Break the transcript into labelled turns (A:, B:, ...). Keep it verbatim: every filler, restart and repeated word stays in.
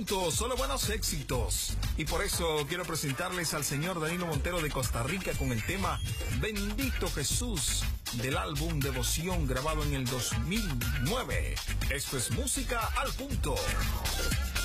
A: Punto, solo buenos éxitos. Y por eso quiero presentarles al señor Danilo Montero de Costa Rica con el tema Bendito Jesús del álbum Devoción grabado en el dos mil nueve. Esto es Música al Punto.